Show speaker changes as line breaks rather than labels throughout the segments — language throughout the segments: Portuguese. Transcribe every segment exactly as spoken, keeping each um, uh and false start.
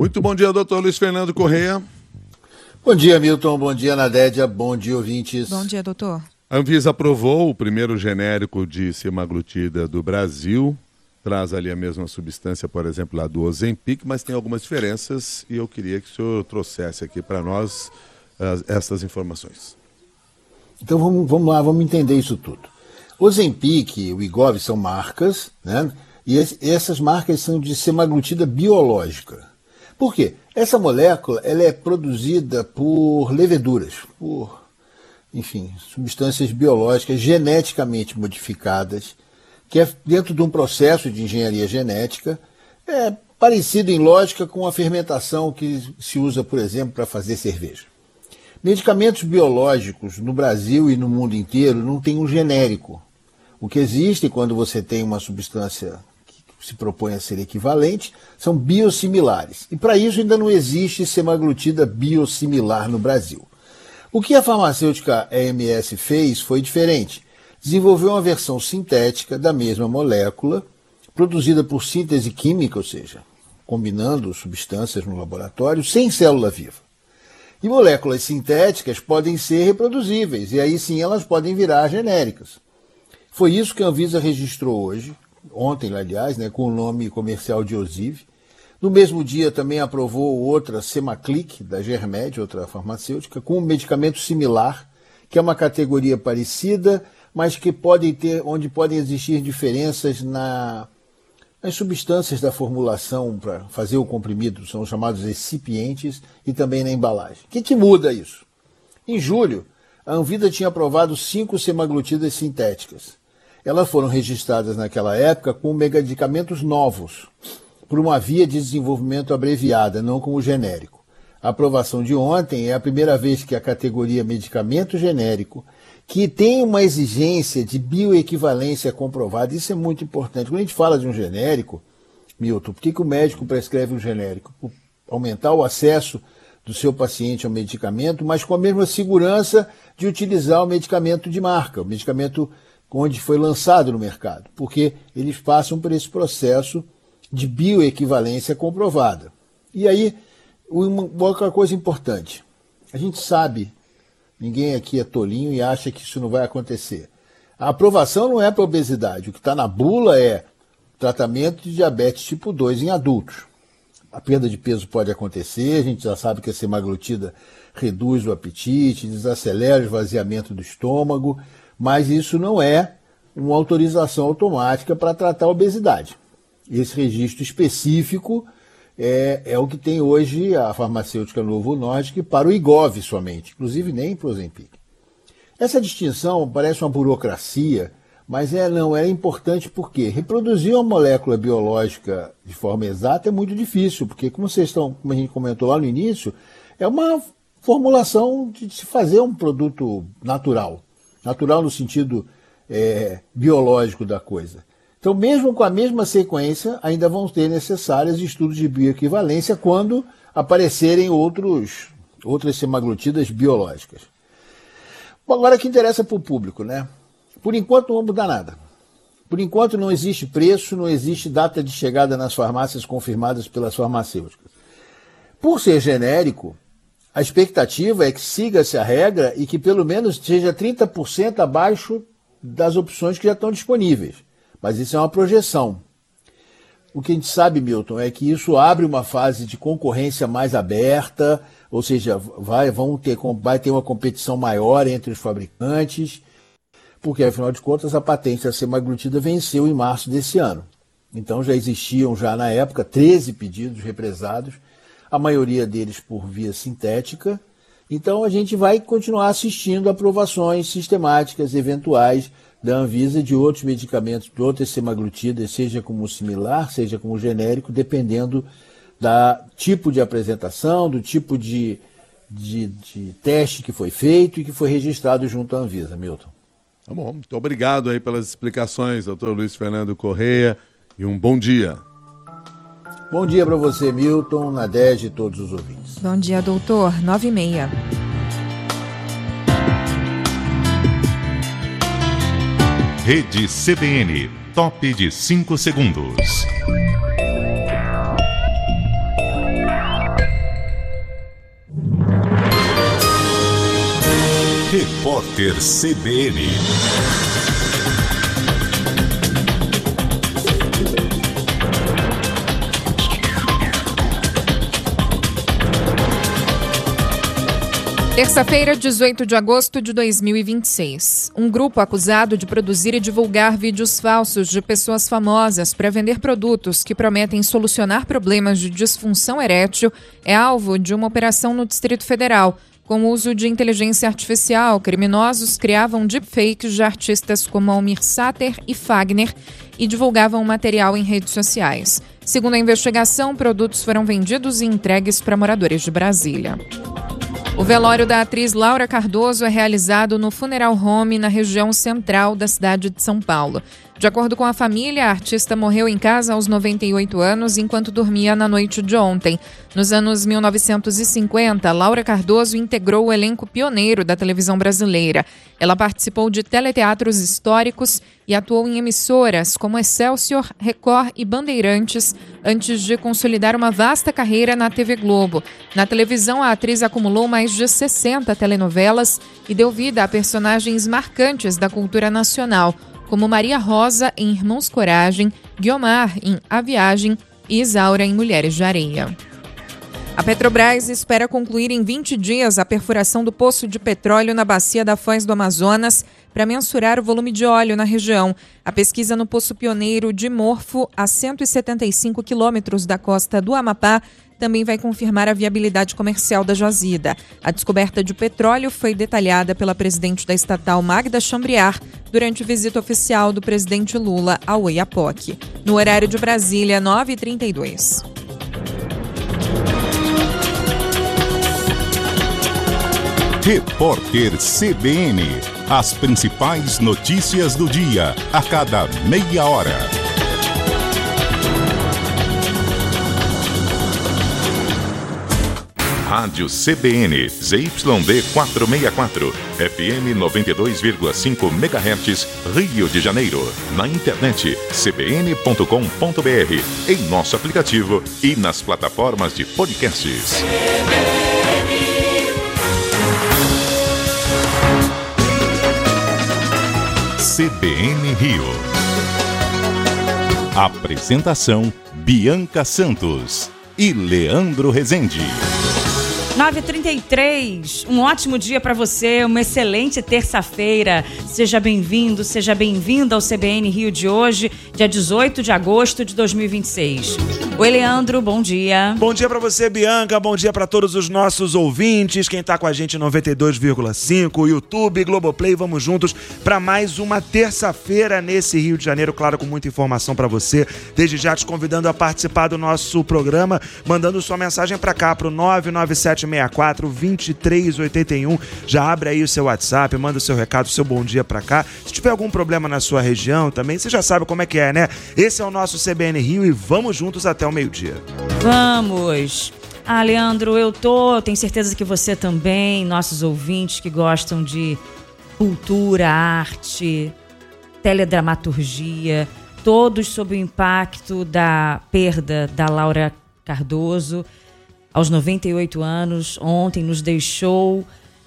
Muito bom dia, doutor Luiz Fernando Correia.
Bom dia, Milton. Bom dia, Nadédia. Bom dia, ouvintes.
Bom dia, doutor.
A Anvisa aprovou o primeiro genérico de semaglutida do Brasil. Traz ali a mesma substância, por exemplo, lá do Ozempic, mas tem algumas diferenças e eu queria que o senhor trouxesse aqui para nós uh, essas informações.
Então vamos, vamos lá, vamos entender isso tudo. O Ozempic e o Wegovy são marcas, né? E esse, essas marcas são de semaglutida biológica. Por quê? Essa molécula ela é produzida por leveduras, por, enfim, substâncias biológicas geneticamente modificadas, que é dentro de um processo de engenharia genética, é parecido em lógica com a fermentação que se usa, por exemplo, para fazer cerveja. Medicamentos biológicos no Brasil e no mundo inteiro não tem um genérico. O que existe quando você tem uma substância que se propõe a ser equivalente são biosimilares. E para isso ainda não existe semaglutida biosimilar no Brasil. O que a farmacêutica A M S fez foi diferente. Desenvolveu uma versão sintética da mesma molécula, produzida por síntese química, ou seja, combinando substâncias no laboratório, sem célula viva. E moléculas sintéticas podem ser reproduzíveis, e aí sim elas podem virar genéricas. Foi isso que a Anvisa registrou hoje, ontem, aliás, né, com o nome comercial de Ozivy. No mesmo dia também aprovou outra Semaclic, da Germed, outra farmacêutica, com um medicamento similar, que é uma categoria parecida, mas que podem ter, onde podem existir diferenças na, nas substâncias da formulação para fazer o comprimido, são os chamados excipientes, e também na embalagem. O que, que muda isso? Em julho, a Anvisa tinha aprovado cinco semaglutidas sintéticas. Elas foram registradas naquela época com medicamentos novos, por uma via de desenvolvimento abreviada, não como genérico. A aprovação de ontem é a primeira vez que a categoria medicamento genérico, que tem uma exigência de bioequivalência comprovada, isso é muito importante. Quando a gente fala de um genérico, Milton, por que, que o médico prescreve um genérico? Por aumentar o acesso do seu paciente ao medicamento, mas com a mesma segurança de utilizar o medicamento de marca, o medicamento onde foi lançado no mercado, porque eles passam por esse processo de bioequivalência comprovada. E aí, uma outra coisa importante, a gente sabe, ninguém aqui é tolinho e acha que isso não vai acontecer. A aprovação não é para obesidade, o que está na bula é tratamento de diabetes tipo dois em adultos. A perda de peso pode acontecer, a gente já sabe que a semaglutida reduz o apetite, desacelera o esvaziamento do estômago, mas isso não é uma autorização automática para tratar a obesidade. Esse registro específico é, é o que tem hoje a farmacêutica Novo Nordisk para o Wegovy somente, inclusive nem para o Ozempic. Essa distinção parece uma burocracia, mas é, não é importante porque reproduzir uma molécula biológica de forma exata é muito difícil, porque como vocês estão, como a gente comentou lá no início, é uma formulação de se fazer um produto natural. Natural no sentido é, biológico da coisa. Então, mesmo com a mesma sequência, ainda vão ter necessários estudos de bioequivalência quando aparecerem outros, outras semaglutidas biológicas. Bom, agora o que interessa para o público, né? Por enquanto não vai mudar nada. Por enquanto não existe preço, não existe data de chegada nas farmácias confirmadas pelas farmacêuticas. Por ser genérico, a expectativa é que siga-se a regra e que pelo menos seja trinta por cento abaixo das opções que já estão disponíveis. Mas isso é uma projeção. O que a gente sabe, Milton, é que isso abre uma fase de concorrência mais aberta, ou seja, vai, vão ter, vai ter uma competição maior entre os fabricantes, porque, afinal de contas, a patente da semaglutida venceu em março desse ano. Então já existiam, já na época, treze pedidos represados, a maioria deles por via sintética. Então a gente vai continuar assistindo a aprovações sistemáticas, eventuais, da Anvisa de outros medicamentos, de outras semaglutidas, seja como similar, seja como genérico, dependendo do tipo de apresentação, do tipo de, de, de teste que foi feito e que foi registrado junto à Anvisa, Milton.
Tá bom, muito obrigado aí pelas explicações, doutor Luiz Fernando Correia, e um bom dia.
Bom dia para você, Milton, Nadege e todos os ouvintes.
Bom dia, doutor. nove e meia.
Rede C B N, top de cinco segundos. Repórter C B N.
Terça-feira, dezoito de agosto de dois mil e vinte e seis. Um grupo acusado de produzir e divulgar vídeos falsos de pessoas famosas para vender produtos que prometem solucionar problemas de disfunção erétil é alvo de uma operação no Distrito Federal. Com o uso de inteligência artificial, criminosos criavam deepfakes de artistas como Almir Sater e Fagner e divulgavam material em redes sociais. Segundo a investigação, produtos foram vendidos e entregues para moradores de Brasília. O velório da atriz Laura Cardoso é realizado no Funeral Home, na região central da cidade de São Paulo. De acordo com a família, a artista morreu em casa aos noventa e oito anos enquanto dormia na noite de ontem. Nos anos mil novecentos e cinquenta, Laura Cardoso integrou o elenco pioneiro da televisão brasileira. Ela participou de teleteatros históricos e atuou em emissoras como Excelsior, Record e Bandeirantes, antes de consolidar uma vasta carreira na T V Globo. Na televisão, a atriz acumulou mais de sessenta telenovelas e deu vida a personagens marcantes da cultura nacional, como Maria Rosa em Irmãos Coragem, Guiomar em A Viagem e Isaura em Mulheres de Areia. A Petrobras espera concluir em vinte dias a perfuração do poço de petróleo na bacia da Foz do Amazonas para mensurar o volume de óleo na região. A pesquisa no poço pioneiro de Morfo, a cento e setenta e cinco quilômetros da costa do Amapá, também vai confirmar a viabilidade comercial da jazida. A descoberta de petróleo foi detalhada pela presidente da estatal Magda Chambriard durante visita oficial do presidente Lula ao Oiapoque. No horário de Brasília, nove e trinta e dois.
Repórter C B N. As principais notícias do dia, a cada meia hora. Rádio C B N, Z Y D quatrocentos e sessenta e quatro, F M noventa e dois vírgula cinco megahertz, Rio de Janeiro. Na internet, c b n ponto com ponto b r, em nosso aplicativo e nas plataformas de podcasts. C B N Rio. Apresentação: Bianca Santos e Leandro Rezende.
nove e trinta e três, um ótimo dia para você, uma excelente terça-feira. Seja bem-vindo, seja bem-vinda ao C B N Rio de hoje, dia dezoito de agosto de dois mil e vinte e seis. Oi, Leandro, bom dia.
Bom dia para você, Bianca, bom dia para todos os nossos ouvintes, quem tá com a gente em noventa e dois vírgula cinco, YouTube, Globoplay, vamos juntos para mais uma terça-feira nesse Rio de Janeiro, claro, com muita informação para você. Desde já te convidando a participar do nosso programa, mandando sua mensagem para cá, pro nove nove sete seis quatro, dois três oito um. Já abre aí o seu WhatsApp, manda o seu recado, o seu bom dia pra cá. Se tiver algum problema na sua região também, você já sabe como é que é, né? Esse é o nosso C B N Rio e vamos juntos até o meio-dia.
Vamos! Ah, Leandro, eu tô, tenho certeza que você também, nossos ouvintes que gostam de cultura, arte, teledramaturgia, todos sob o impacto da perda da Laura Cardoso, aos noventa e oito anos, ontem nos deixou.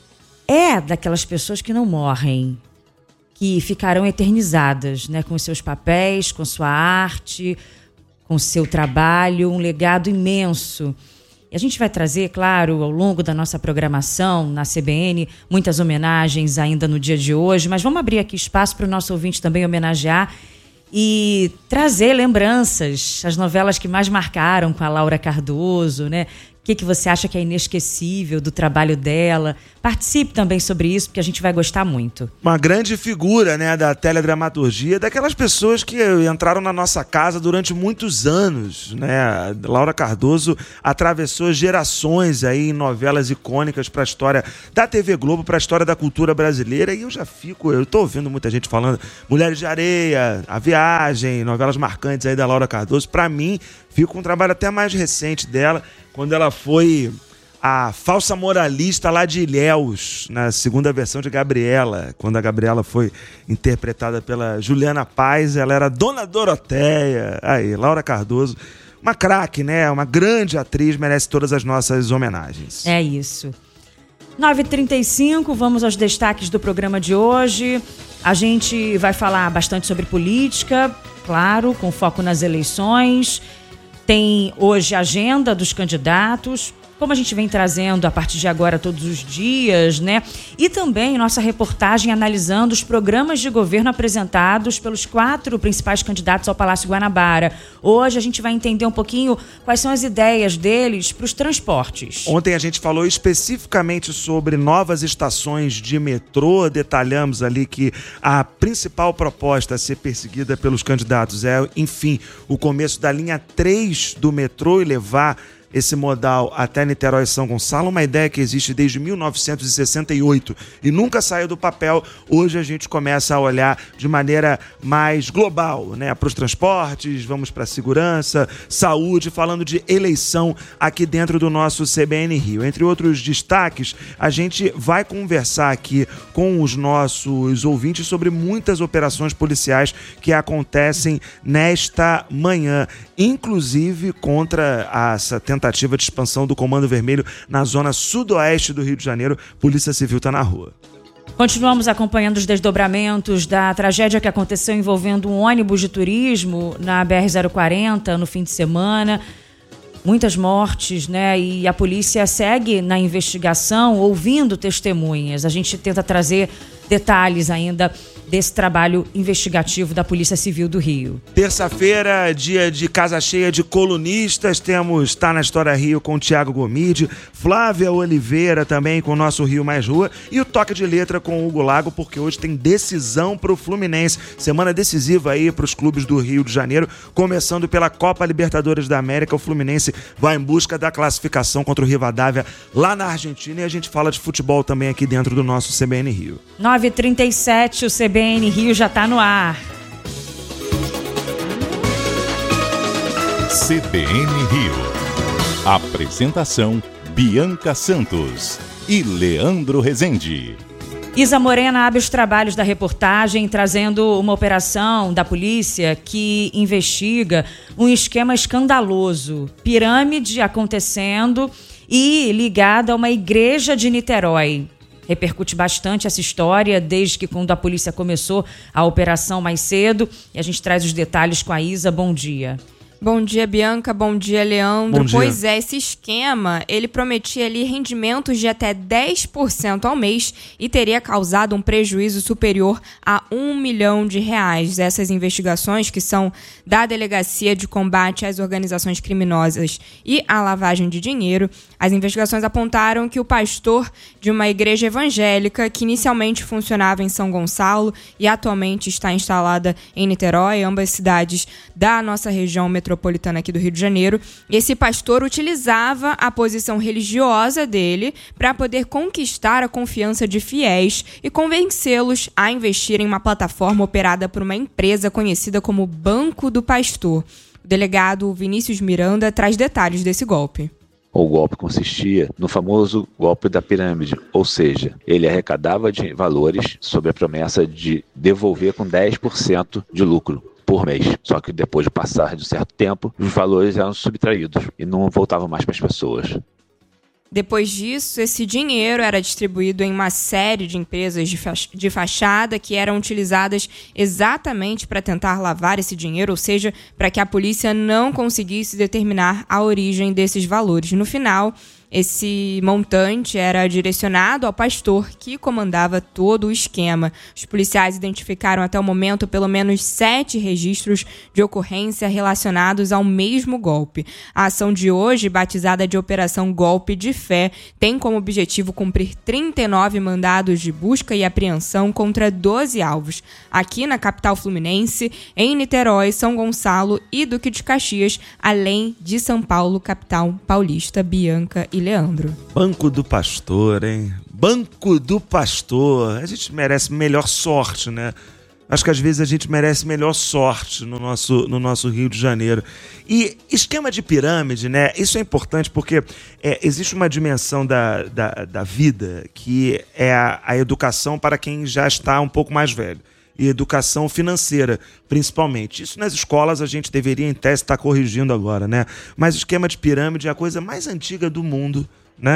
É daquelas pessoas que não morrem, que ficarão eternizadas, né, com seus papéis, com sua arte, com seu trabalho, um legado imenso. E a gente vai trazer, claro, ao longo da nossa programação na C B N, muitas homenagens ainda no dia de hoje, mas vamos abrir aqui espaço para o nosso ouvinte também homenagear e trazer lembranças, as novelas que mais marcaram com a Laura Cardoso, né? O que, que você acha que é inesquecível do trabalho dela? Participe também sobre isso, porque a gente vai gostar muito.
Uma grande figura, né, da teledramaturgia, daquelas pessoas que entraram na nossa casa durante muitos anos, né? Laura Cardoso atravessou gerações aí em novelas icônicas para a história da T V Globo, para a história da cultura brasileira. E eu já fico, eu tô ouvindo muita gente falando Mulheres de Areia, A Viagem, novelas marcantes aí da Laura Cardoso. Para mim, fica um trabalho até mais recente dela, quando ela foi a falsa moralista lá de Ilhéus, na segunda versão de Gabriela. Quando a Gabriela foi interpretada pela Juliana Paz, ela era Dona Doroteia. Aí, Laura Cardoso, uma craque, né? Uma grande atriz, merece todas as nossas homenagens.
É isso. nove e trinta e cinco, vamos aos destaques do programa de hoje. A gente vai falar bastante sobre política, claro, com foco nas eleições. Tem hoje a agenda dos candidatos, como a gente vem trazendo a partir de agora todos os dias, né? E também nossa reportagem analisando os programas de governo apresentados pelos quatro principais candidatos ao Palácio Guanabara. Hoje a gente vai entender um pouquinho quais são as ideias deles para os transportes.
Ontem a gente falou especificamente sobre novas estações de metrô, detalhamos ali que a principal proposta a ser perseguida pelos candidatos é, enfim, o começo da linha três do metrô e levar esse modal até Niterói e São Gonçalo, uma ideia que existe desde mil novecentos e sessenta e oito e nunca saiu do papel. Hoje a gente começa a olhar de maneira mais global, né, para os transportes, vamos para a segurança, saúde, falando de eleição aqui dentro do nosso C B N Rio. Entre outros destaques, a gente vai conversar aqui com os nossos ouvintes sobre muitas operações policiais que acontecem nesta manhã, inclusive contra essa tentativa de expansão do Comando Vermelho na zona sudoeste do Rio de Janeiro. Polícia Civil está na rua.
Continuamos acompanhando os desdobramentos da tragédia que aconteceu envolvendo um ônibus de turismo na B R zero quarenta no fim de semana. Muitas mortes, né? E a polícia segue na investigação, ouvindo testemunhas. A gente tenta trazer detalhes ainda desse trabalho investigativo da Polícia Civil do Rio.
Terça-feira, dia de casa cheia de colunistas, temos Tá na História Rio com o Thiago Gomide, Flávia Oliveira também com o nosso Rio Mais Rua e o Toque de Letra com o Hugo Lago, porque hoje tem decisão pro Fluminense, semana decisiva aí pros clubes do Rio de Janeiro, começando pela Copa Libertadores da América. O Fluminense vai em busca da classificação contra o Rivadavia lá na Argentina e a gente fala de futebol também aqui dentro do nosso C B N Rio.
nove e trinta e sete, o C B N Rio já está no ar.
C B N Rio. Apresentação: Bianca Santos e Leandro Rezende.
Isa Morena abre os trabalhos da reportagem, trazendo uma operação da polícia que investiga um esquema escandaloso, pirâmide acontecendo e ligada a uma igreja de Niterói. Repercute bastante essa história desde que quando a polícia começou a operação mais cedo. E a gente traz os detalhes com a Isa. Bom dia.
Bom dia, Bianca. Bom dia, Leandro.
Bom dia.
Pois é, esse esquema, ele prometia ali rendimentos de até dez por cento ao mês e teria causado um prejuízo superior a um milhão de reais. Essas investigações, que são da Delegacia de Combate às Organizações Criminosas e à Lavagem de Dinheiro, as investigações apontaram que o pastor de uma igreja evangélica, que inicialmente funcionava em São Gonçalo e atualmente está instalada em Niterói, ambas cidades da nossa região metropolitana, metropolitana aqui do Rio de Janeiro, esse pastor utilizava a posição religiosa dele para poder conquistar a confiança de fiéis e convencê-los a investir em uma plataforma operada por uma empresa conhecida como Banco do Pastor. O delegado Vinícius Miranda traz detalhes desse golpe.
O golpe consistia no famoso golpe da pirâmide, ou seja, ele arrecadava de valores sob a promessa de devolver com dez por cento de lucro por mês. Só que depois de passar de um certo tempo, os valores eram subtraídos e não voltavam mais para as pessoas.
Depois disso, esse dinheiro era distribuído em uma série de empresas de fachada que eram utilizadas exatamente para tentar lavar esse dinheiro, ou seja, para que a polícia não conseguisse determinar a origem desses valores. No final, esse montante era direcionado ao pastor que comandava todo o esquema. Os policiais identificaram até o momento pelo menos sete registros de ocorrência relacionados ao mesmo golpe. A ação de hoje, batizada de Operação Golpe de Fé, tem como objetivo cumprir trinta e nove mandados de busca e apreensão contra doze alvos, aqui na capital fluminense, em Niterói, São Gonçalo e Duque de Caxias, além de São Paulo, capital paulista. Bianca e Leandro.
Banco do Pastor, hein? Banco do Pastor. A gente merece melhor sorte, né? Acho que às vezes a gente merece melhor sorte no nosso, no nosso Rio de Janeiro. E esquema de pirâmide, né? Isso é importante porque é, existe uma dimensão da, da, da vida que é a, a educação para quem já está um pouco mais velho. E educação financeira, principalmente. Isso nas escolas a gente deveria, em tese, estar corrigindo agora, né? Mas o esquema de pirâmide é a coisa mais antiga do mundo, né?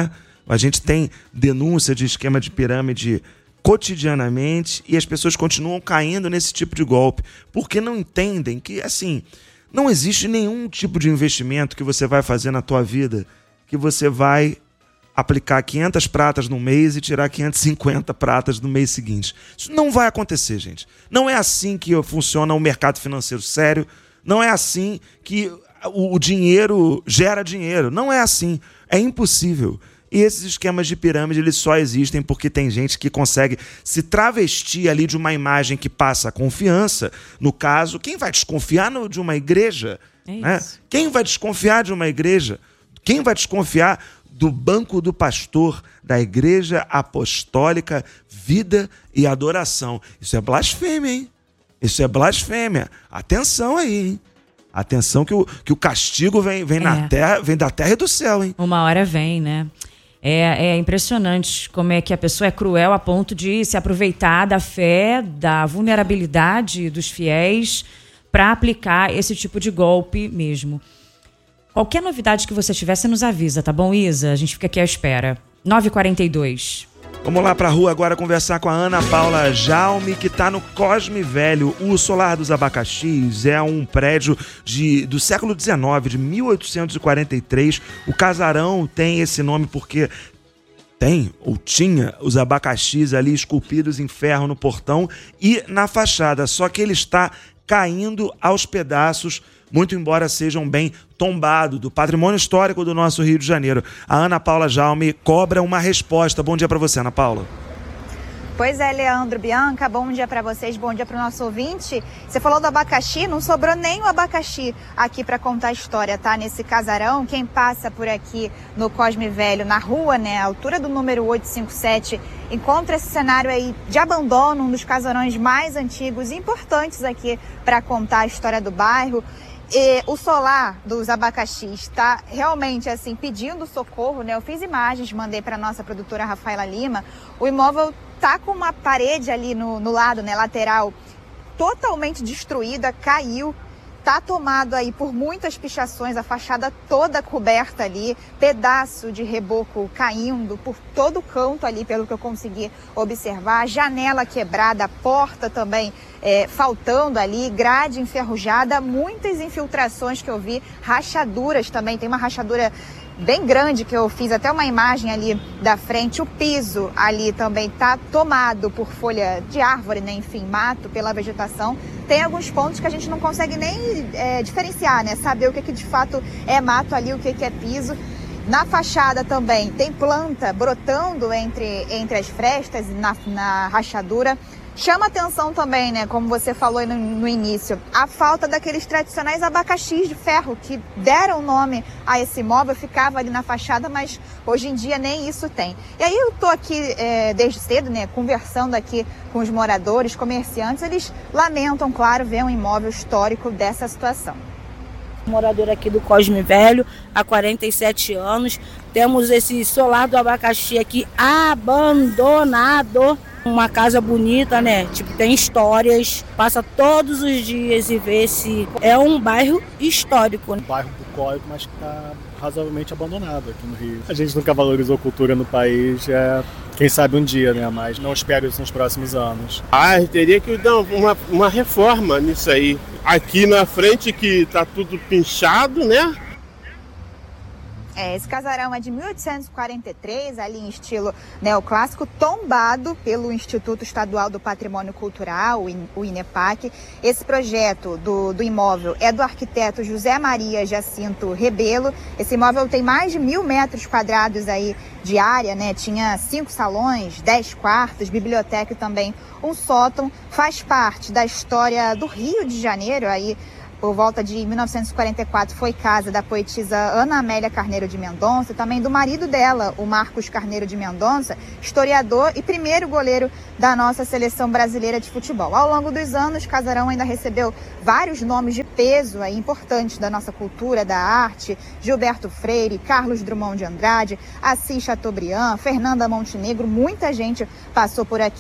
A gente tem denúncia de esquema de pirâmide cotidianamente e as pessoas continuam caindo nesse tipo de golpe, porque não entendem que, assim, não existe nenhum tipo de investimento que você vai fazer na tua vida que você vai aplicar quinhentas pratas no mês e tirar quinhentas e cinquenta pratas no mês seguinte. Isso não vai acontecer, gente. Não é assim que funciona o mercado financeiro sério, não é assim que o, o dinheiro gera dinheiro, não é assim, é impossível. E esses esquemas de pirâmide, eles só existem porque tem gente que consegue se travestir ali de uma imagem que passa confiança. No caso, quem vai desconfiar no, de uma igreja?
É
né? Quem vai desconfiar de uma igreja? Quem vai desconfiar do banco do pastor, da Igreja Apostólica, Vida e Adoração? Isso é blasfêmia, hein? Isso é blasfêmia. Atenção aí, hein? Atenção que o, que o castigo vem, vem,
É.
na terra, vem da terra e do céu, hein?
Uma hora vem, né? É, é impressionante como é que a pessoa é cruel a ponto de se aproveitar da fé, da vulnerabilidade dos fiéis para aplicar esse tipo de golpe mesmo. Qualquer novidade que você tiver, você nos avisa, tá bom, Isa? A gente fica aqui à espera. nove e quarenta e dois.
Vamos lá pra rua agora conversar com a Ana Paula Jaume, que tá no Cosme Velho. O Solar dos Abacaxis é um prédio de, do século dezenove, de mil oitocentos e quarenta e três. O casarão tem esse nome porque tem, ou tinha, os abacaxis ali esculpidos em ferro no portão e na fachada. Só que ele está caindo aos pedaços, muito embora sejam bem tombado do patrimônio histórico do nosso Rio de Janeiro. A Ana Paula Jaume cobra uma resposta. Bom dia para você, Ana Paula.
Pois é, Leandro, Bianca, bom dia para vocês, bom dia para o nosso ouvinte. Você falou do abacaxi, não sobrou nem o abacaxi aqui para contar a história, tá? Nesse casarão, quem passa por aqui no Cosme Velho, na rua, né, à altura do número oitocentos e cinquenta e sete, encontra esse cenário aí de abandono, um dos casarões mais antigos e importantes aqui para contar a história do bairro. E o Solar dos Abacaxis está realmente assim pedindo socorro, né? Eu fiz imagens, mandei para nossa produtora Rafaela Lima. O imóvel tá com uma parede ali no, no lado, né, lateral, totalmente destruída, caiu. Tá tomado aí por muitas pichações, a fachada toda coberta ali, pedaço de reboco caindo por todo o canto ali, pelo que eu consegui observar, janela quebrada, a porta também é, faltando ali, grade enferrujada, muitas infiltrações que eu vi, rachaduras também, tem uma rachadura bem grande que eu fiz até uma imagem ali da frente. O piso ali também tá tomado por folha de árvore, né? Enfim, mato pela vegetação. Tem alguns pontos que a gente não consegue nem é, diferenciar, né? Saber o que, que de fato é mato ali, o que, que é piso. Na fachada também tem planta brotando entre, entre as frestas, na, na rachadura. Chama atenção também, né, como você falou no, no início, a falta daqueles tradicionais abacaxis de ferro que deram nome a esse imóvel, ficava ali na fachada, mas hoje em dia nem isso tem. E aí eu tô aqui é, desde cedo, né, conversando aqui com os moradores, comerciantes, eles lamentam, claro, ver um imóvel histórico dessa situação.
Morador aqui do Cosme Velho, há quarenta e sete anos. Temos esse solar do abacaxi aqui abandonado. Uma casa bonita, né? Tipo, tem histórias. Passa todos os dias e vê se é um bairro histórico.
Um bairro bucólico, mas que está razoavelmente abandonado aqui no Rio. A gente nunca valorizou cultura no país. É, quem sabe um dia, né? Mas não espero isso nos próximos anos.
Ah, teria que dar uma, uma reforma nisso aí. Aqui na frente que tá tudo pinchado, né?
É, esse casarão é de mil oitocentos e quarenta e três, ali em estilo neoclássico, tombado pelo Instituto Estadual do Patrimônio Cultural, o INEPAC. Esse projeto do, do imóvel é do arquiteto José Maria Jacinto Rebelo. Esse imóvel tem mais de mil metros quadrados aí de área, né? Tinha cinco salões, dez quartos, biblioteca e também um sótão. Faz parte da história do Rio de Janeiro, aí por volta de mil novecentos e quarenta e quatro, foi casa da poetisa Ana Amélia Carneiro de Mendonça, e também do marido dela, o Marcos Carneiro de Mendonça, historiador e primeiro goleiro da nossa seleção brasileira de futebol. Ao longo dos anos, o casarão ainda recebeu vários nomes de peso aí, importantes da nossa cultura, da arte: Gilberto Freire, Carlos Drummond de Andrade, Assis Chateaubriand, Fernanda Montenegro, muita gente passou por aqui.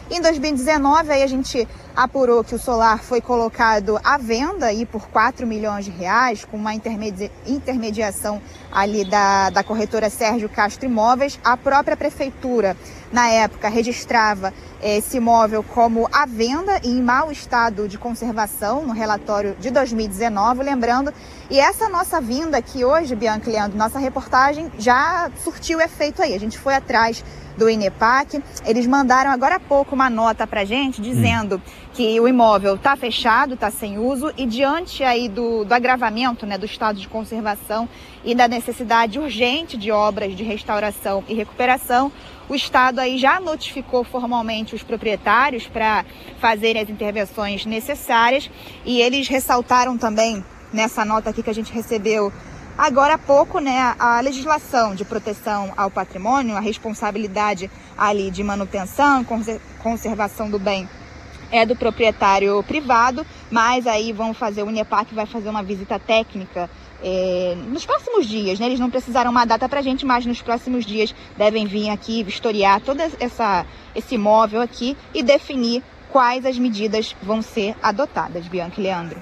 Em dois mil e dezenove, aí a gente apurou que o solar foi colocado à venda aí por quatro milhões de reais, com uma intermedi- intermediação ali da, da corretora Sérgio Castro Imóveis. A própria prefeitura, na época, registrava esse imóvel como à venda e em mau estado de conservação no relatório de dois mil e dezenove, lembrando. E essa nossa vinda aqui hoje, Bianca e Leandro, nossa reportagem já surtiu efeito aí. A gente foi atrás do INEPAC, eles mandaram agora há pouco uma nota pra gente dizendo hum. que o imóvel está fechado, está sem uso, e diante aí do, do agravamento, né, do estado de conservação e da necessidade urgente de obras de restauração e recuperação, o Estado aí já notificou formalmente os proprietários para fazerem as intervenções necessárias, e eles ressaltaram também nessa nota aqui que a gente recebeu agora há pouco, né, a legislação de proteção ao patrimônio, a responsabilidade ali de manutenção e conservação do bem é do proprietário privado, mas aí vão fazer, o INEPAC vai fazer uma visita técnica é, nos próximos dias, né? Eles não precisaram uma data pra gente, mas nos próximos dias devem vir aqui vistoriar todo essa, esse imóvel aqui e definir quais as medidas vão ser adotadas. Bianca e Leandro.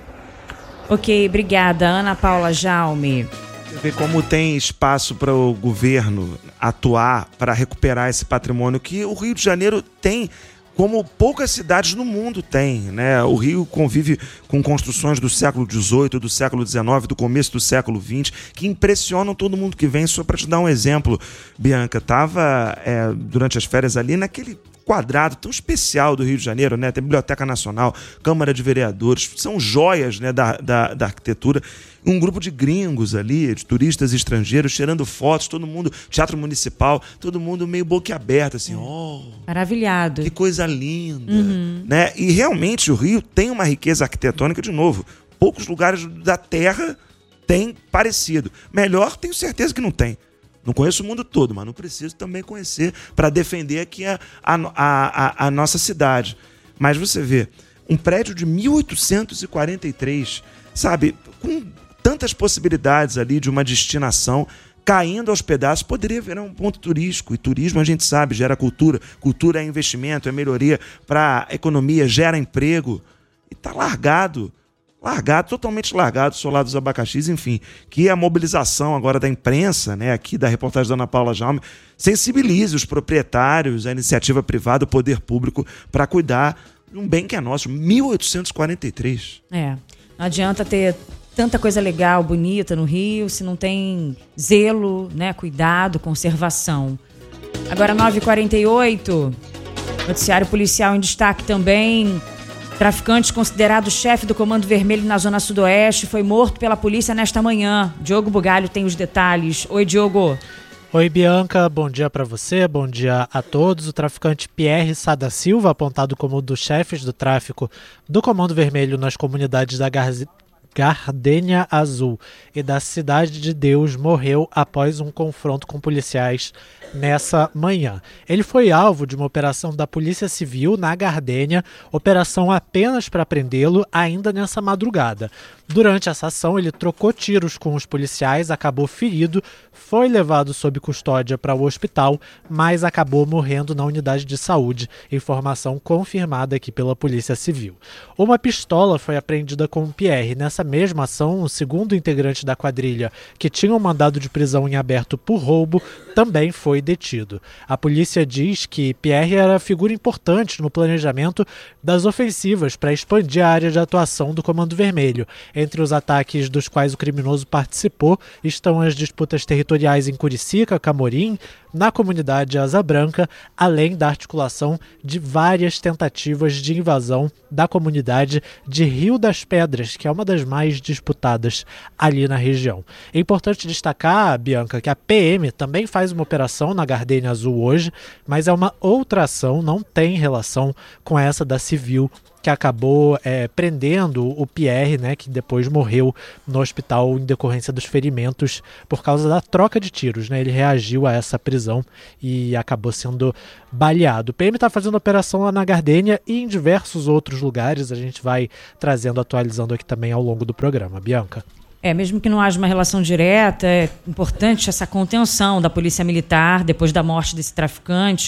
Ok, obrigada. Ana Paula Jaume.
Você vê como tem espaço para o governo atuar para recuperar esse patrimônio que o Rio de Janeiro tem, como poucas cidades no mundo têm, né? O Rio convive com construções do século dezoito, do século dezenove, do começo do século vinte, que impressionam todo mundo que vem. Só para te dar um exemplo, Bianca, estava é, durante as férias ali naquele quadrado tão especial do Rio de Janeiro, né? Tem Biblioteca Nacional, Câmara de Vereadores, são joias, né, da, da, da arquitetura. Um grupo de gringos ali, de turistas estrangeiros, tirando fotos, todo mundo, Teatro Municipal, todo mundo meio boquiaberto, assim, oh,
maravilhado.
Que coisa linda,
uhum.
né? E realmente o Rio tem uma riqueza arquitetônica, de novo, poucos lugares da Terra têm parecido. Melhor, tenho certeza que não tem. Não conheço o mundo todo, mas não preciso também conhecer para defender aqui a, a, a, a nossa cidade. Mas você vê, um prédio de mil oitocentos e quarenta e três, sabe, com tantas possibilidades ali de uma destinação, caindo aos pedaços, poderia virar um ponto turístico. E turismo, a gente sabe, gera cultura. Cultura é investimento, é melhoria para a economia, gera emprego. E está largado. Largado, totalmente largado, Solar dos Abacaxis, enfim, que a mobilização agora da imprensa, né, aqui da reportagem da Ana Paula Jaume, sensibilize os proprietários, a iniciativa privada, o poder público, para cuidar de um bem que é nosso, mil oitocentos e quarenta e três.
É, não adianta ter tanta coisa legal, bonita no Rio, se não tem zelo, né, cuidado, conservação. Agora nove e quarenta e oito, noticiário policial em destaque também. Traficante considerado chefe do Comando Vermelho na Zona Sudoeste foi morto pela polícia nesta manhã. Diogo Bugalho tem os detalhes. Oi, Diogo.
Oi, Bianca. Bom dia para você, bom dia a todos. O traficante Pierre Sá da Silva, apontado como um dos chefes do tráfico do Comando Vermelho nas comunidades da Garzi... Gardênia Azul e da Cidade de Deus, morreu após um confronto com policiais nessa manhã. Ele foi alvo de uma operação da Polícia Civil na Gardênia, operação apenas para prendê-lo ainda nessa madrugada. Durante essa ação, ele trocou tiros com os policiais, acabou ferido, foi levado sob custódia para o hospital, mas acabou morrendo na unidade de saúde, informação confirmada aqui pela Polícia Civil. Uma pistola foi apreendida com o Pierre. Nessa mesma ação, um segundo integrante da quadrilha, que tinha um mandado de prisão em aberto por roubo, também foi detido. A polícia diz que Pierre era figura importante no planejamento das ofensivas para expandir a área de atuação do Comando Vermelho. Entre os ataques dos quais o criminoso participou estão as disputas territoriais em Curicica, Camorim, na comunidade Asa Branca, além da articulação de várias tentativas de invasão da comunidade de Rio das Pedras, que é uma das mais disputadas ali na região. É importante destacar, Bianca, que a P M também faz uma operação na Gardênia Azul hoje, mas é uma outra ação, não tem relação com essa da Civil, que acabou é, prendendo o Pierre, né, que depois morreu no hospital em decorrência dos ferimentos por causa da troca de tiros, né? Ele reagiu a essa prisão e acabou sendo baleado. O P M está fazendo operação lá na Gardênia e em diversos outros lugares. A gente vai trazendo, atualizando aqui também ao longo do programa. Bianca.
É, mesmo que não haja uma relação direta, é importante essa contenção da Polícia Militar depois da morte desse traficante.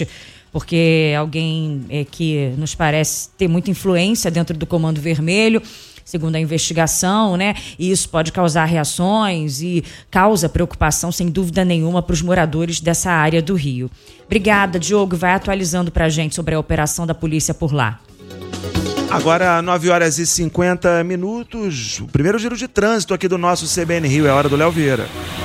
porque alguém é, que nos parece ter muita influência dentro do Comando Vermelho, segundo a investigação, né? E isso pode causar reações e causa preocupação, sem dúvida nenhuma, para os moradores dessa área do Rio. Obrigada, Diogo. Vai atualizando para a gente sobre a operação da polícia por lá.
Agora, nove horas e cinquenta minutos, o primeiro giro de trânsito aqui do nosso C B N Rio. É hora do Léo Vieira.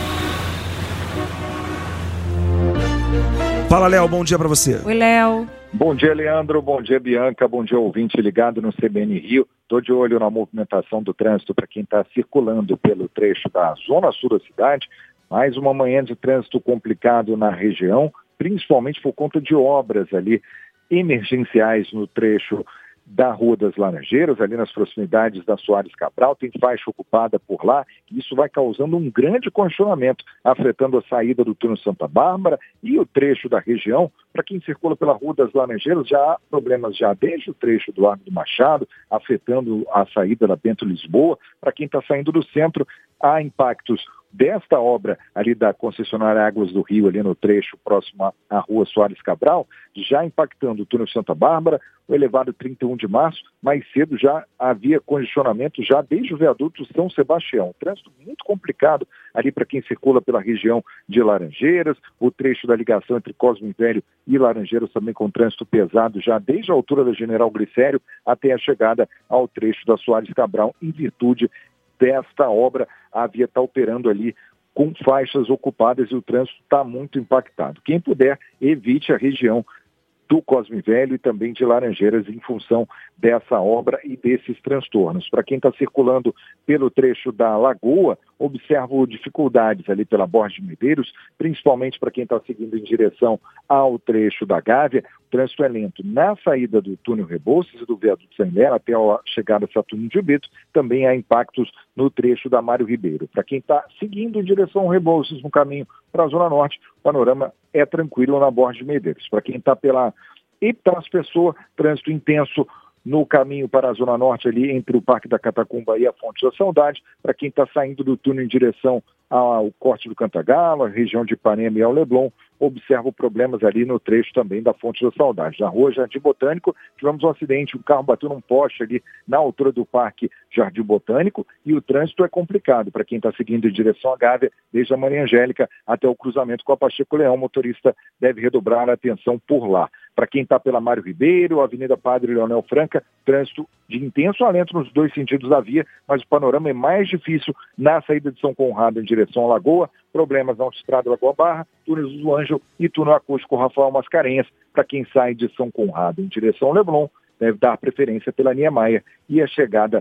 Fala, Léo, bom dia para você.
Oi, Léo.
Bom dia, Leandro. Bom dia, Bianca. Bom dia, ouvinte ligado no C B N Rio. Estou de olho na movimentação do trânsito para quem está circulando pelo trecho da zona sul da cidade. Mais uma manhã de trânsito complicado na região, principalmente por conta de obras ali emergenciais no trecho da Rua das Laranjeiras, ali nas proximidades da Soares Cabral, tem faixa ocupada por lá, e isso vai causando um grande congestionamento, afetando a saída do túnel Santa Bárbara e o trecho da região. Para quem circula pela Rua das Laranjeiras, já há problemas já desde o trecho do Largo do Machado, afetando a saída da Bento Lisboa. Para quem está saindo do centro, há impactos desta obra ali da concessionária Águas do Rio, ali no trecho próximo à Rua Soares Cabral, já impactando o túnel Santa Bárbara, o elevado trinta e um de março. Mais cedo já havia congestionamento já desde o viaduto São Sebastião. Trânsito muito complicado ali para quem circula pela região de Laranjeiras, o trecho da ligação entre Cosme Velho e Laranjeiras também com trânsito pesado já desde a altura da General Glicério até a chegada ao trecho da Soares Cabral, em virtude desta obra. A via está operando ali com faixas ocupadas e o trânsito está muito impactado. Quem puder, evite a região do Cosme Velho e também de Laranjeiras em função dessa obra e desses transtornos. Para quem está circulando pelo trecho da Lagoa, observo dificuldades ali pela Borges de Medeiros, principalmente para quem está seguindo em direção ao trecho da Gávea. O trânsito é lento na saída do túnel Rebouças e do viaduto Sem Lera até a chegada a Saturnino de Brito. Também há impactos no trecho da Mário Ribeiro. Para quem está seguindo em direção ao Rebouças no caminho para a Zona Norte, o panorama é tranquilo na Borges de Medeiros. Para quem está pela Epitácio Pessoa, trânsito intenso no caminho para a Zona Norte, ali entre o Parque da Catacumba e a Fonte da Saudade. Para quem está saindo do túnel em direção ao Corte do Cantagalo, a região de Ipanema e ao Leblon, observo problemas ali no trecho também da Fonte da Saudade. Na rua Jardim Botânico, tivemos um acidente, o carro bateu num poste ali na altura do Parque Jardim Botânico e o trânsito é complicado para quem está seguindo em direção à Gávea, desde a Maria Angélica até o cruzamento com a Pacheco Leão. O motorista deve redobrar a atenção por lá. Para quem está pela Mário Ribeiro, Avenida Padre Leonel Franca, trânsito de intenso alento nos dois sentidos da via, mas o panorama é mais difícil na saída de São Conrado em direção à Lagoa, problemas na autoestrada Lagoa Barra, túnel do Ângelo e túnel acústico Rafael Mascarenhas. Para quem sai de São Conrado em direção ao Leblon, deve dar preferência pela Niemeyer e a chegada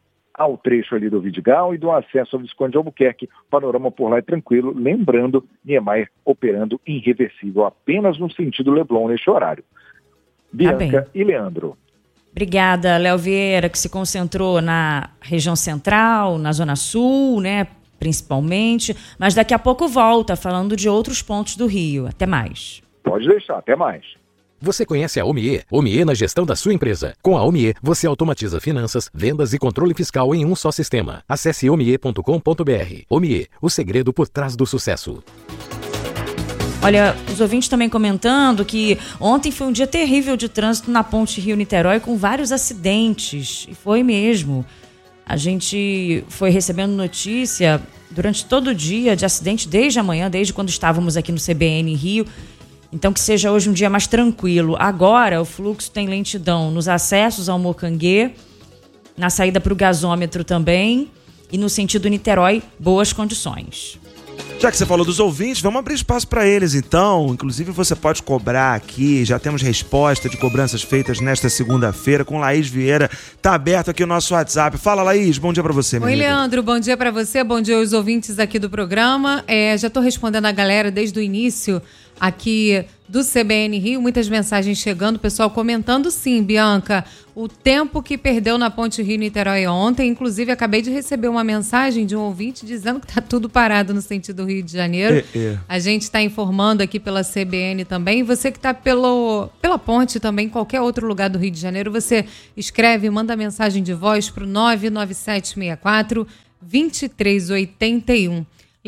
ao trecho ali do Vidigal e do acesso ao Visconde de Albuquerque. O panorama por lá é tranquilo, lembrando, Niemeyer operando irreversível apenas no sentido Leblon neste horário. Bianca
Tá
e Leandro.
Obrigada, Léo Vieira, que se concentrou na região central, na Zona Sul, né, principalmente, mas daqui a pouco volta falando de outros pontos do Rio. Até mais.
Pode deixar, até mais.
Você conhece a Omie? Omie na gestão da sua empresa. Com a Omie, você automatiza finanças, vendas e controle fiscal em um só sistema. Acesse omie ponto com ponto br. Omie, o segredo por trás do sucesso.
Olha, os ouvintes também comentando que ontem foi um dia terrível de trânsito na Ponte Rio-Niterói com vários acidentes. E foi mesmo. A gente foi recebendo notícia durante todo o dia de acidente desde a manhã, desde quando estávamos aqui no C B N Rio. Então que seja hoje um dia mais tranquilo. Agora o fluxo tem lentidão nos acessos ao Mocanguê, na saída para o gasômetro também e no sentido Niterói, boas condições.
Já que você falou dos ouvintes, vamos abrir espaço para eles então. Inclusive você pode cobrar aqui, já temos resposta de cobranças feitas nesta segunda-feira com Laís Vieira. Tá aberto aqui o nosso WhatsApp. Fala, Laís, bom dia para você, minha
Oi,
amiga.
Leandro, bom dia para você, bom dia aos ouvintes aqui do programa. É, já estou respondendo a galera desde o início aqui do C B N Rio, muitas mensagens chegando, o pessoal comentando sim, Bianca, o tempo que perdeu na Ponte Rio-Niterói ontem, inclusive acabei de receber uma mensagem de um ouvinte dizendo que está tudo parado no sentido Rio de Janeiro.
É, é.
A gente está informando aqui pela C B N também, você que está pela ponte também, qualquer outro lugar do Rio de Janeiro, você escreve, manda mensagem de voz para o nove nove sete seis quatro, dois três oito um.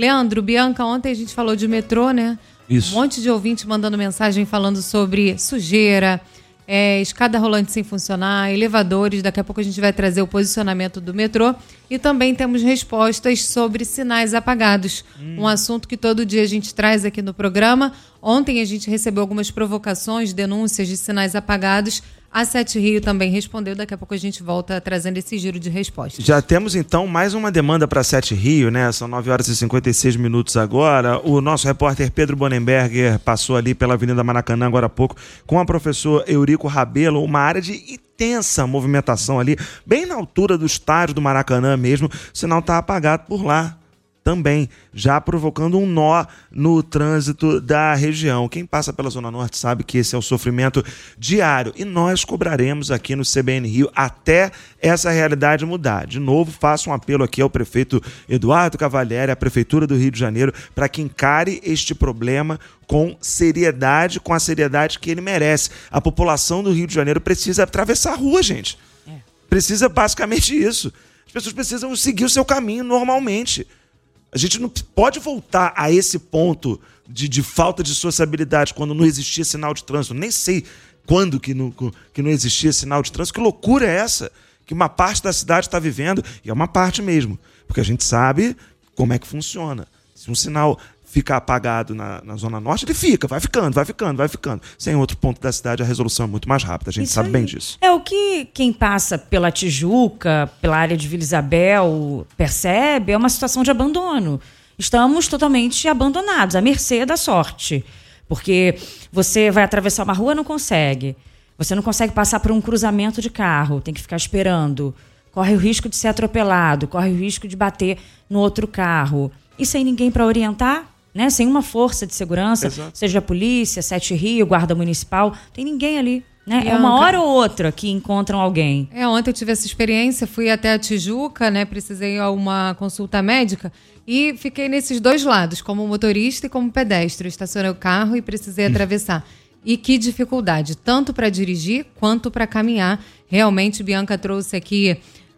Leandro, Bianca, ontem a gente falou de metrô, né?
Isso.
Um monte de ouvinte mandando mensagem falando sobre sujeira, é, escada rolante sem funcionar, elevadores. Daqui a pouco a gente vai trazer o posicionamento do metrô. E também temos respostas sobre sinais apagados. Hum. Um assunto que todo dia a gente traz aqui no programa. Ontem a gente recebeu algumas provocações, denúncias de sinais apagados. A Sete Rio também respondeu. Daqui a pouco a gente volta trazendo esse giro de respostas.
Já temos, então, mais uma demanda para Sete Rio, né? São nove horas e cinquenta e seis minutos agora. O nosso repórter Pedro Bonenberger passou ali pela Avenida Maracanã agora há pouco com a professora Eurico Rabelo, uma área de intensa movimentação ali, bem na altura do estádio do Maracanã mesmo. O sinal está apagado por lá também, já provocando um nó no trânsito da região. Quem passa pela Zona Norte sabe que esse é o sofrimento diário e nós cobraremos aqui no C B N Rio até essa realidade mudar. De novo, faço um apelo aqui ao prefeito Eduardo Cavalieri, à Prefeitura do Rio de Janeiro, para que encare este problema com seriedade, com a seriedade que ele merece. A população do Rio de Janeiro precisa atravessar a rua, gente. É. Precisa basicamente isso. As pessoas precisam seguir o seu caminho normalmente. A gente não pode voltar a esse ponto de, de falta de sociabilidade quando não existia sinal de trânsito. Nem sei quando que não, que não existia sinal de trânsito. Que loucura é essa que uma parte da cidade está vivendo? E é uma parte mesmo, porque a gente sabe como é que funciona. Se um sinal fica apagado na, na Zona Norte, ele fica, vai ficando, vai ficando, vai ficando. Sem outro ponto da cidade, a resolução é muito mais rápida. A gente Isso sabe aí. bem disso.
É o que quem passa pela Tijuca, pela área de Vila Isabel, percebe, é uma situação de abandono. Estamos totalmente abandonados, à mercê da sorte. Porque você vai atravessar uma rua, não consegue. Você não consegue passar por um cruzamento de carro, tem que ficar esperando. Corre o risco de ser atropelado, corre o risco de bater no outro carro. E sem ninguém para orientar, né? Sem uma força de segurança, Exato. seja a polícia, Sete Rio, guarda municipal, tem ninguém ali. Né? É uma hora ou outra que encontram alguém.
É, ontem eu tive essa experiência, fui até a Tijuca, né? Precisei de uma consulta médica e fiquei nesses dois lados, como motorista e como pedestre. Eu estacionei o carro e precisei atravessar. E que dificuldade, tanto para dirigir quanto para caminhar. Realmente, Bianca trouxe aqui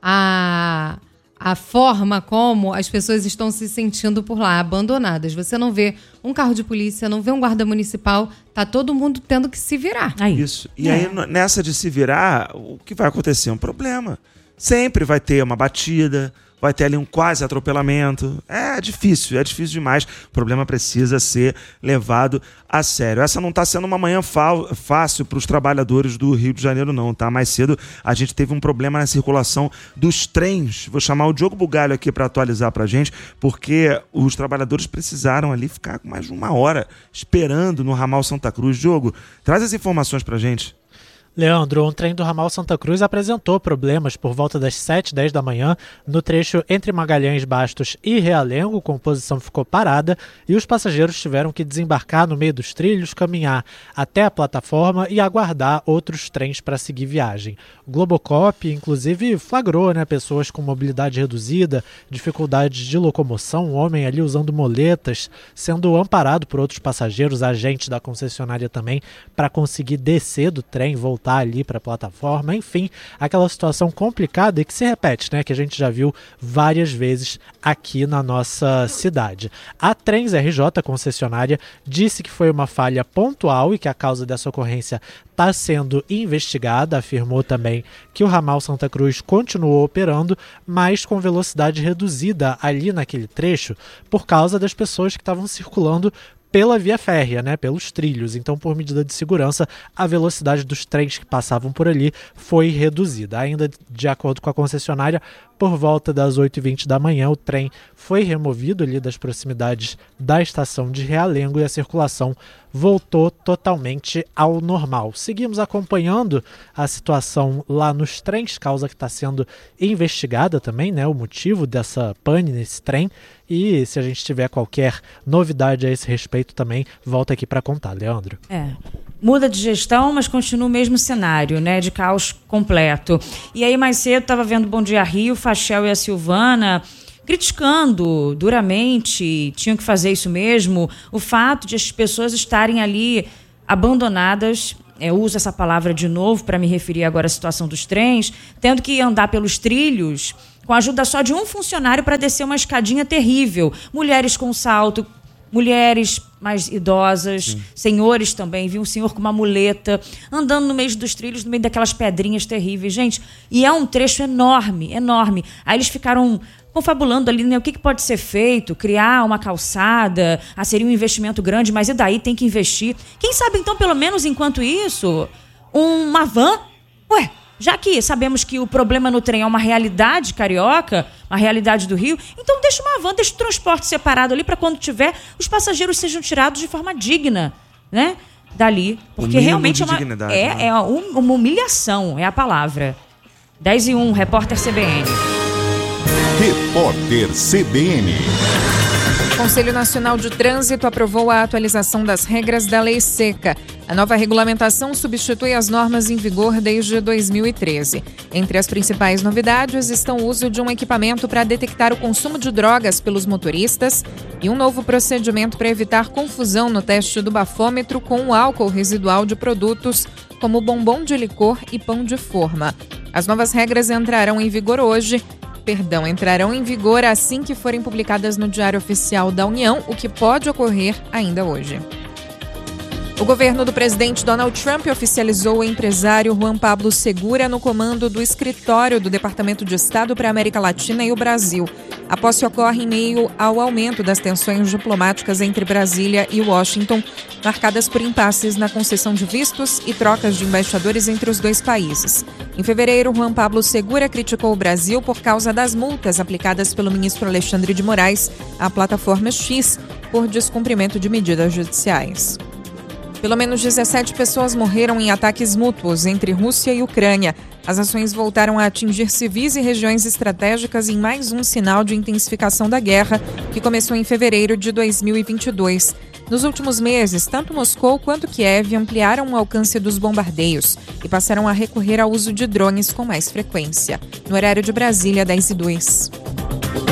a... a forma como as pessoas estão se sentindo por lá, abandonadas. Você não vê um carro de polícia, não vê um guarda municipal, tá todo mundo tendo que se virar.
Aí. Isso. E é. aí, nessa de se virar, o que vai acontecer? Um problema. Sempre vai ter uma batida, vai ter ali um quase atropelamento. É difícil, é difícil demais. O problema precisa ser levado a sério. Essa não está sendo uma manhã fácil para os trabalhadores do Rio de Janeiro, não, tá? Mais cedo a gente teve um problema na circulação dos trens. Vou chamar o Diogo Bugalho aqui para atualizar para a gente, porque os trabalhadores precisaram ali ficar com mais de uma hora esperando no ramal Santa Cruz. Diogo, traz as informações para a gente.
Leandro, um trem do ramal Santa Cruz apresentou problemas por volta das sete, dez da manhã no trecho entre Magalhães, Bastos e Realengo. A composição ficou parada e os passageiros tiveram que desembarcar no meio dos trilhos, caminhar até a plataforma e aguardar outros trens para seguir viagem. O Globocop, inclusive, flagrou né, pessoas com mobilidade reduzida, dificuldades de locomoção, um homem ali usando moletas, sendo amparado por outros passageiros, agentes da concessionária também, para conseguir descer do trem, voltar ali para a plataforma, enfim, aquela situação complicada e que se repete, né, que a gente já viu várias vezes aqui na nossa cidade. A Trens R J, concessionária, disse que foi uma falha pontual e que a causa dessa ocorrência está sendo investigada, afirmou também que o ramal Santa Cruz continuou operando, mas com velocidade reduzida ali naquele trecho, por causa das pessoas que estavam circulando pela via férrea, né, pelos trilhos. Então, por medida de segurança, a velocidade dos trens que passavam por ali foi reduzida. Ainda de acordo com a concessionária, por volta das oito e vinte da manhã, o trem foi removido ali das proximidades da estação de Realengo e a circulação voltou totalmente ao normal. Seguimos acompanhando a situação lá nos trens, causa que está sendo investigada também, né, o motivo dessa pane nesse trem. E se a gente tiver qualquer novidade a esse respeito também, volta aqui para contar, Leandro.
É. Muda de gestão, mas continua o mesmo cenário, né, de caos completo. E aí mais cedo estava vendo Bom Dia Rio, Fachel e a Silvana criticando duramente, tinham que fazer isso mesmo, o fato de as pessoas estarem ali abandonadas, eu uso essa palavra de novo para me referir agora à situação dos trens, tendo que andar pelos trilhos com a ajuda só de um funcionário para descer uma escadinha terrível. Mulheres com salto, mulheres mais idosas, Sim. senhores também. Vi um senhor com uma muleta, andando no meio dos trilhos, no meio daquelas pedrinhas terríveis. Gente, e é um trecho enorme, enorme. Aí eles ficaram confabulando ali, né, o que, que pode ser feito, criar uma calçada, ah, seria um investimento grande, mas e daí tem que investir. Quem sabe, então, pelo menos enquanto isso, uma van? Ué, já que sabemos que o problema no trem é uma realidade carioca, uma realidade do Rio, então deixa uma van, deixa o transporte separado ali para quando tiver, os passageiros sejam tirados de forma digna, né? Dali. Porque realmente é, uma, é,
né?
é uma humilhação, é a palavra. dez e um, repórter C B N.
Repórter C B N.
O Conselho Nacional de Trânsito aprovou a atualização das regras da Lei Seca. A nova regulamentação substitui as normas em vigor desde dois mil e treze. Entre as principais novidades estão o uso de um equipamento para detectar o consumo de drogas pelos motoristas e um novo procedimento para evitar confusão no teste do bafômetro com o álcool residual de produtos como bombom de licor e pão de forma. As novas regras entrarão em vigor hoje. Perdão, entrarão em vigor assim que forem publicadas no Diário Oficial da União, o que pode ocorrer ainda hoje. O governo do presidente Donald Trump oficializou o empresário Juan Pablo Segura no comando do escritório do Departamento de Estado para a América Latina e o Brasil. A posse ocorre em meio ao aumento das tensões diplomáticas entre Brasília e Washington, marcadas por impasses na concessão de vistos e trocas de embaixadores entre os dois países. Em fevereiro, Juan Pablo Segura criticou o Brasil por causa das multas aplicadas pelo ministro Alexandre de Moraes à plataforma X por descumprimento de medidas judiciais. Pelo menos dezessete pessoas morreram em ataques mútuos entre Rússia e Ucrânia. As ações voltaram a atingir civis e regiões estratégicas em mais um sinal de intensificação da guerra, que começou em fevereiro de dois mil e vinte e dois. Nos últimos meses, tanto Moscou quanto Kiev ampliaram o alcance dos bombardeios e passaram a recorrer ao uso de drones com mais frequência. No horário de Brasília, dez e dois.